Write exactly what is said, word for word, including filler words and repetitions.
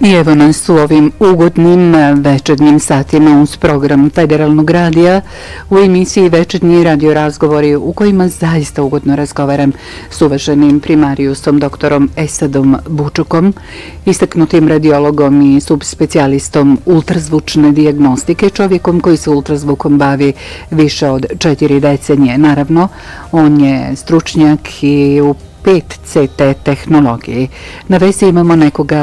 I evo nas u ovim ugodnim večernjim satima uz program Federalnog radija u emisiji Večernji radio razgovori u kojima zaista ugodno razgovaram s uvaženim primarijusom doktorom Esadom Bučukom, istaknutim radiologom i subspecijalistom ultrazvučne dijagnostike, čovjekom koji se ultrazvukom bavi više od četiri decenije. Naravno, on je stručnjak i u pet C T tehnologiji. Na vezi imamo nekoga